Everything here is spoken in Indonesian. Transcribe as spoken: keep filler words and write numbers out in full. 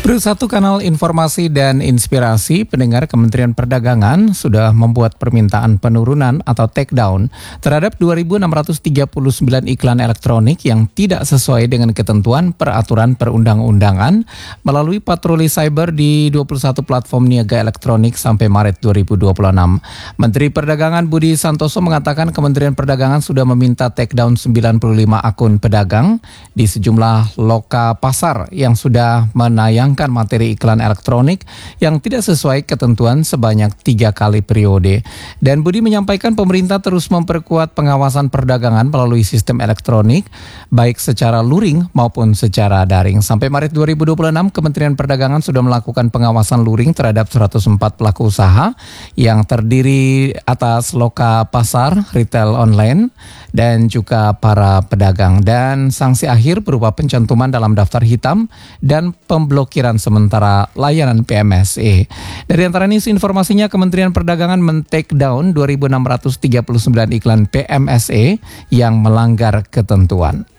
Terus satu kanal informasi dan inspirasi, pendengar Kementerian Perdagangan sudah membuat permintaan penurunan atau take down terhadap dua ribu enam ratus tiga puluh sembilan iklan elektronik yang tidak sesuai dengan ketentuan peraturan perundang-undangan melalui patroli cyber di dua puluh satu platform niaga elektronik sampai Maret dua ribu dua puluh enam. Menteri Perdagangan Budi Santoso mengatakan Kementerian Perdagangan sudah meminta take down sembilan puluh lima akun pedagang di sejumlah loka pasar yang sudah menayangkan materi iklan elektronik yang tidak sesuai ketentuan sebanyak tiga kali periode. Dan Budi menyampaikan pemerintah terus memperkuat pengawasan perdagangan melalui sistem elektronik, baik secara luring maupun secara daring. Sampai Maret dua ribu dua puluh enam, Kementerian Perdagangan sudah melakukan pengawasan luring terhadap seratus empat pelaku usaha yang terdiri atas loka pasar, retail online, dan juga para pedagang. Dan sanksi akhir berupa pencantuman dalam daftar hitam dan pemblokiran sementara layanan P M S E. Dari antara ini informasinya, Kementerian Perdagangan men-take down dua ribu enam ratus tiga puluh sembilan iklan P M S E yang melanggar ketentuan.